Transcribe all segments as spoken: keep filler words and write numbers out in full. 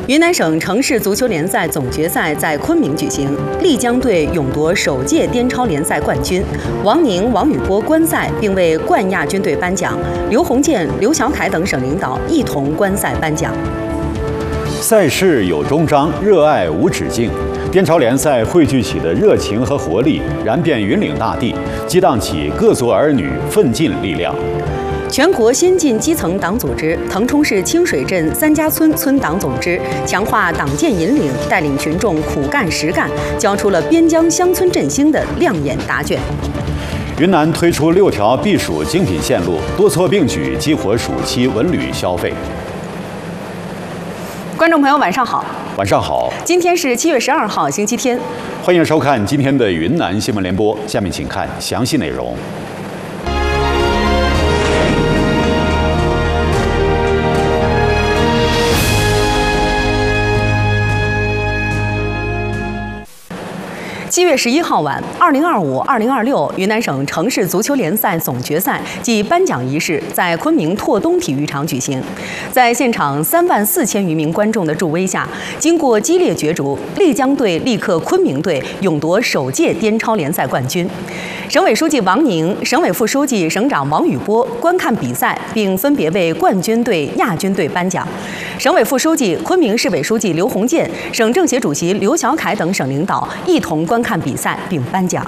云南省城市足球联赛总决赛在昆明举行，丽江队勇夺首届滇超联赛冠军，王宁、王宇波观赛并为冠亚军队颁奖，刘鸿渐、刘小凯等省领导一同观赛颁奖。 赛事有终章，热爱无止境。滇超联赛汇聚起的热情和活力，燃遍云岭大地，激荡起各族儿女奋进力量。 全国先进基层党组织腾冲市清水镇三家村村党总支强化党建引领，带领群众苦干实干，交出了边疆乡村振兴的亮眼答卷。 云南推出六条避暑精品线路，多措并举激活暑期文旅消费。 观众朋友，晚上好。 晚上好。 今天是七月十二号，星期天。 欢迎收看今天的云南新闻联播。下面请看详细内容。 七月十一号晚，二零二五二零二六云南省城市足球联赛总决赛暨颁奖仪式在昆明拓东体育场举行。在现场三万四千余名观众的助威下，经过激烈角逐，丽江队力克昆明队，勇夺首届滇超联赛冠军。省委书记王宁、省委副书记、省长王宇波观看比赛，并分别为冠军队、亚军队颁奖。省委副书记、昆明市委书记刘鸿渐、省政协主席刘小凯等省领导一同观看比赛并颁奖。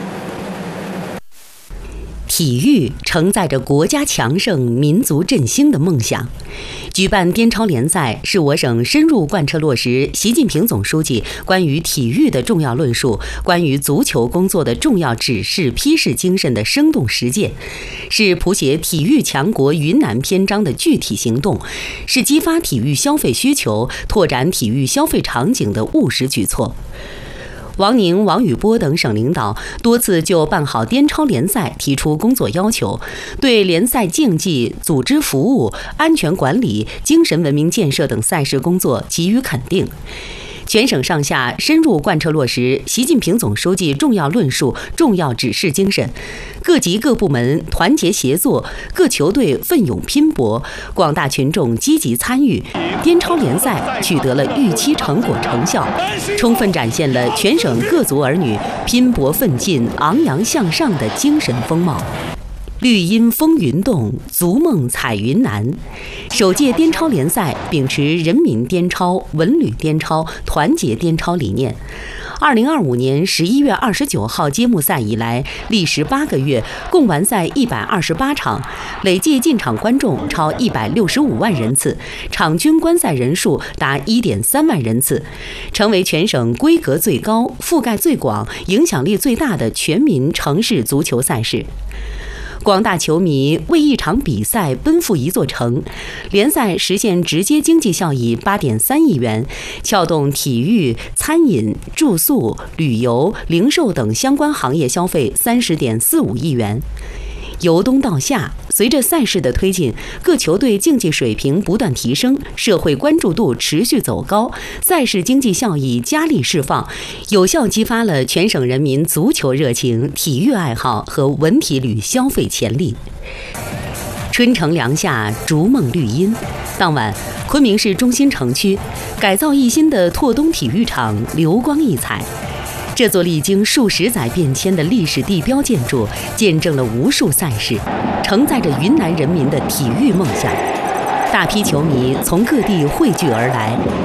体育承载着国家强盛、民族振兴的梦想。举办滇超联赛是我省深入贯彻落实习近平总书记关于体育的重要论述、关于足球工作的重要指示批示精神的生动实践，是谱写体育强国云南篇章的具体行动，是激发体育消费需求、拓展体育消费场景的务实举措。王宁、王宇波等省领导多次就办好滇超联赛提出工作要求，对联赛竞技、组织服务、安全管理、精神文明建设等赛事工作给予肯定。全省上下深入贯彻落实习近平总书记重要论述、重要指示精神，各级各部门团结协作，各球队奋勇拼搏，广大群众积极参与，滇超联赛取得了预期成果成效，充分展现了全省各族儿女拼搏奋进、昂扬向上的精神风貌。绿荫风云动，足梦彩云南。首届滇超联赛秉持人民滇超、文旅滇超、团结滇超理念。二零二五年十一月二十九号揭幕赛以来，历时八个月，共完赛一百二十八场，累计进场观众超一百六十五万人次，场均观赛人数达一点三万人次，成为全省规格最高、覆盖最广、影响力最大的全民城市足球赛事。广大球迷为一场比赛奔赴一座城，联赛实现直接经济效益八点三亿元，撬动体育、餐饮、住宿、旅游、零售等相关行业消费三十点四五亿元。由冬到夏，随着赛事的推进，各球队竞技水平不断提升，社会关注度持续走高，赛事经济效益加力释放，有效激发了全省人民足球热情、体育爱好和文体旅消费潜力。春城凉夏，逐梦绿荫。当晚，昆明市中心城区改造一新的拓东体育场流光溢彩。这座历经数十载变迁的历史地标建筑，见证了无数赛事，承载着云南人民的体育梦想。大批球迷从各地汇聚而来，